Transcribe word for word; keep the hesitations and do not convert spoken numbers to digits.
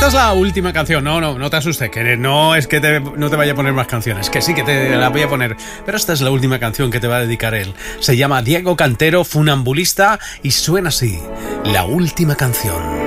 Esta es la última canción. No, no, no te asustes, que no es que te, no te vaya a poner más canciones, que sí que te la voy a poner, pero esta es la última canción que te va a dedicar él. Se llama Diego Cantero, Funambulista, y suena así, la última canción.